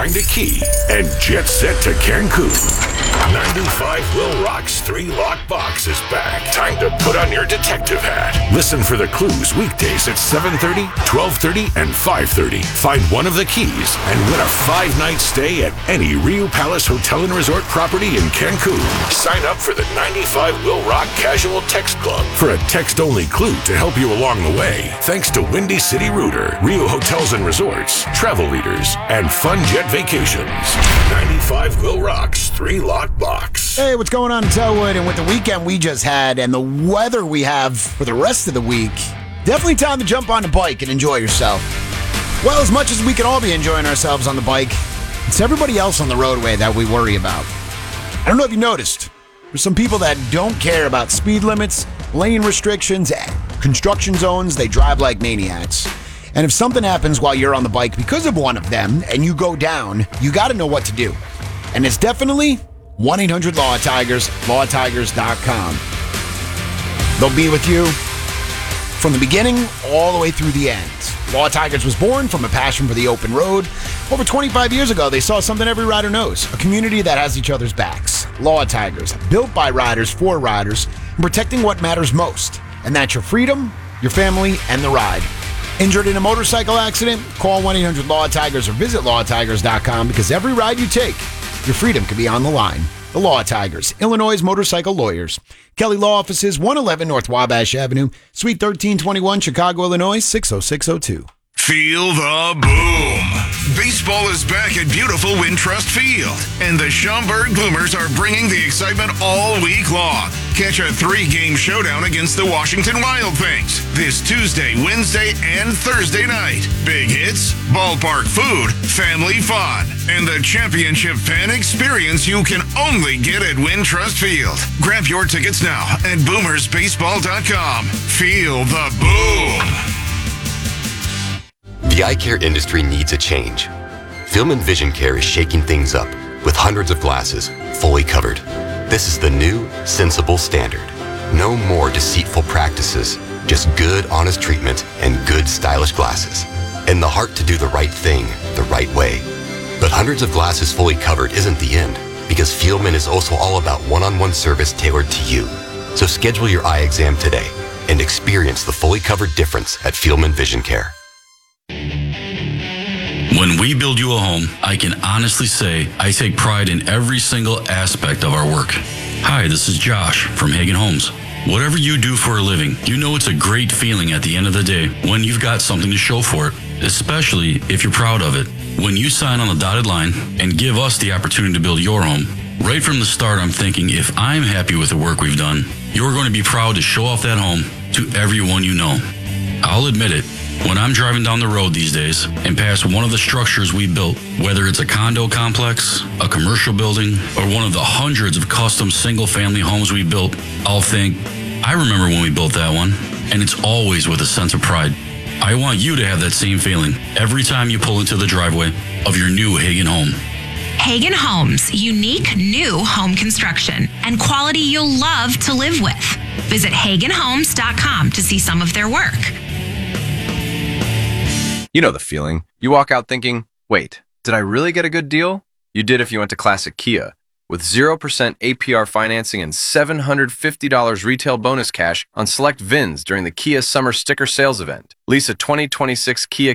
find a key, and jet set to Cancun. 95 Will Rock's 3-Lock Box is back. Time to put on your detective hat. Listen for the clues weekdays at 7:30, 12:30, and 5:30. Find one of the keys and win a 5-night stay at any Rio Palace Hotel and Resort property in Cancun. Sign up for the 95 Will Rock Casual Text Club for a text-only clue to help you along the way. Thanks to Windy City Rooter, Rio Hotels and Resorts, Travel Leaders, and Fun Jet Vacations. 95 Will Rock's 3-Lock Box. Hey, what's going on in Telwood? And with the weekend we just had and the weather we have for the rest of the week, definitely time to jump on the bike and enjoy yourself. Well, as much as we can all be enjoying ourselves on the bike, it's everybody else on the roadway that we worry about. I don't know if you noticed, there's some people that don't care about speed limits, lane restrictions, construction zones. They drive like maniacs. And if something happens while you're on the bike because of one of them and you go down, you got to know what to do. And it's definitely 1-800-LAW-TIGERS, lawtigers.com. They'll be with you from the beginning all the way through the end. Law Tigers was born from a passion for the open road. Over 25 years ago, they saw something every rider knows, a community that has each other's backs. Law Tigers, built by riders for riders, and protecting what matters most, and that's your freedom, your family, and the ride. Injured in a motorcycle accident? Call 1-800-LAW-TIGERS or visit lawtigers.com because every ride you take, your freedom could be on the line. The Law Tigers, Illinois' motorcycle lawyers. Kelly Law Offices, 111 North Wabash Avenue, Suite 1321, Chicago, Illinois, 60602. Feel the boom. Baseball is back at beautiful Wintrust Field, and the Schaumburg Boomers are bringing the excitement all week long. Catch a 3-game showdown against the Washington Wild Things this Tuesday, Wednesday, and Thursday night. Big hits, ballpark food, family fun, and the championship fan experience you can only get at Wintrust Field. Grab your tickets now at boomersbaseball.com. Feel the boom. The eye care industry needs a change. Film and Vision Care is shaking things up with hundreds of glasses fully covered. This is the new, sensible standard. No more deceitful practices, just good, honest treatment and good, stylish glasses. And the heart to do the right thing the right way. But hundreds of glasses fully covered isn't the end, because Fieldman is also all about one-on-one service tailored to you. So schedule your eye exam today and experience the fully covered difference at Fieldman Vision Care. When we build you a home, I can honestly say I take pride in every single aspect of our work. Hi, this is Josh from Hagen Homes. Whatever you do for a living, you know it's a great feeling at the end of the day when you've got something to show for it, especially if you're proud of it. When you sign on the dotted line and give us the opportunity to build your home, right from the start I'm thinking if I'm happy with the work we've done, you're going to be proud to show off that home to everyone you know. I'll admit it. When I'm driving down the road these days and pass one of the structures we built, whether it's a condo complex, a commercial building, or one of the hundreds of custom single-family homes we built, I'll think, I remember when we built that one, and it's always with a sense of pride. I want you to have that same feeling every time you pull into the driveway of your new Hagen home. Hagen Homes, unique new home construction and quality you'll love to live with. Visit HagenHomes.com to see some of their work. You know the feeling. You walk out thinking, wait, did I really get a good deal? You did if you went to Classic Kia. With 0% APR financing and $750 retail bonus cash on select VINs during the Kia Summer Sticker Sales Event. Lease a 2026 Kia